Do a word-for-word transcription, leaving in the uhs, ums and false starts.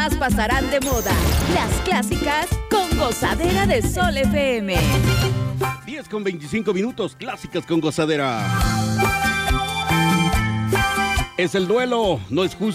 pasarán de moda. Las clásicas con gozadera de Sol F M. diez con veinticinco minutos, clásicas con gozadera. Es el duelo, no es justo.